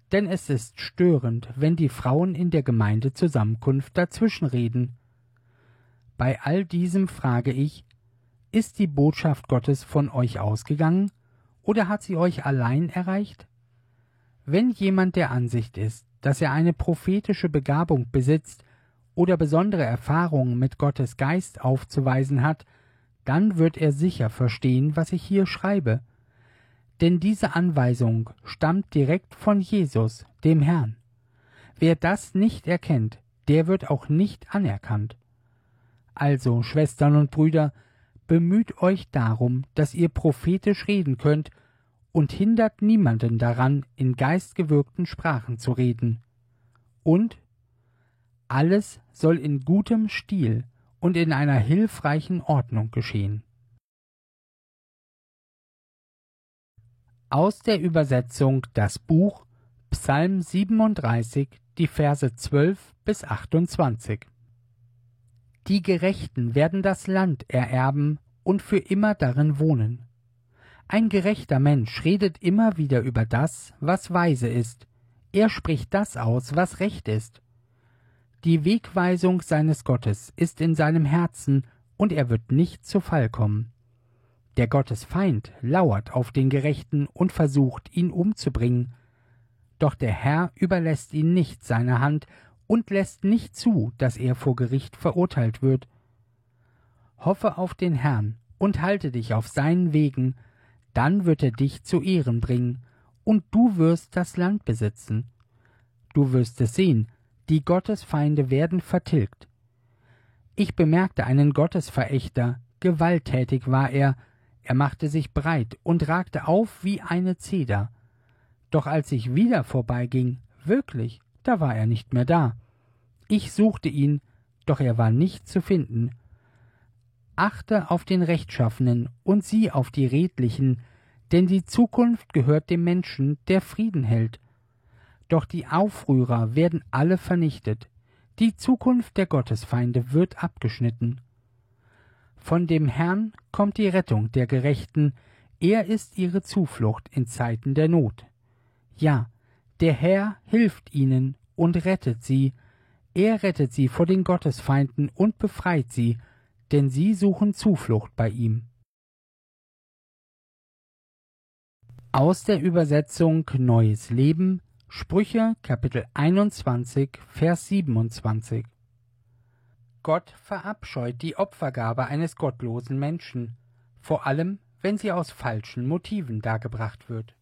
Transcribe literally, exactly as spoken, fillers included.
denn es ist störend, wenn die Frauen in der Gemeindezusammenkunft dazwischenreden. Bei all diesem frage ich, ist die Botschaft Gottes von euch ausgegangen, oder hat sie euch allein erreicht? Wenn jemand der Ansicht ist, dass er eine prophetische Begabung besitzt oder besondere Erfahrungen mit Gottes Geist aufzuweisen hat, dann wird er sicher verstehen, was ich hier schreibe. Denn diese Anweisung stammt direkt von Jesus, dem Herrn. Wer das nicht erkennt, der wird auch nicht anerkannt. Also, Schwestern und Brüder, bemüht euch darum, dass ihr prophetisch reden könnt, und hindert niemanden daran, in geistgewirkten Sprachen zu reden. Und alles soll in gutem Stil und in einer hilfreichen Ordnung geschehen. Aus der Übersetzung das Buch Psalm siebenunddreißig, die Verse zwölf bis achtundzwanzig. Die Gerechten werden das Land ererben und für immer darin wohnen. Ein gerechter Mensch redet immer wieder über das, was weise ist. Er spricht das aus, was recht ist. Die Wegweisung seines Gottes ist in seinem Herzen, und er wird nicht zu Fall kommen. Der Gottesfeind lauert auf den Gerechten und versucht, ihn umzubringen. Doch der Herr überlässt ihn nicht seiner Hand und lässt nicht zu, dass er vor Gericht verurteilt wird. Hoffe auf den Herrn und halte dich auf seinen Wegen, dann wird er dich zu Ehren bringen, und du wirst das Land besitzen. Du wirst es sehen, die Gottesfeinde werden vertilgt. Ich bemerkte einen Gottesverächter, gewalttätig war er, er machte sich breit und ragte auf wie eine Zeder. Doch als ich wieder vorbeiging, wirklich, da war er nicht mehr da. Ich suchte ihn, doch er war nicht zu finden. Achte auf den Rechtschaffenen und sieh auf die Redlichen, denn die Zukunft gehört dem Menschen, der Frieden hält. Doch die Aufrührer werden alle vernichtet. Die Zukunft der Gottesfeinde wird abgeschnitten. Von dem Herrn kommt die Rettung der Gerechten, er ist ihre Zuflucht in Zeiten der Not. Ja, der Herr hilft ihnen und rettet sie, er rettet sie vor den Gottesfeinden und befreit sie, denn sie suchen Zuflucht bei ihm. Aus der Übersetzung Neues Leben, Sprüche Kapitel einundzwanzig, Vers siebenundzwanzig. Gott verabscheut die Opfergabe eines gottlosen Menschen, vor allem wenn sie aus falschen Motiven dargebracht wird.